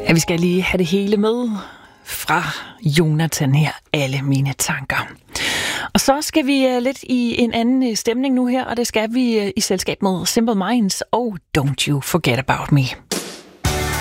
Ja, vi skal lige have det hele med fra Jonathan her. Alle mine tanker. Og så skal vi lidt i en anden stemning nu her, og det skal vi i selskab med Simple Minds og Don't You Forget About Me.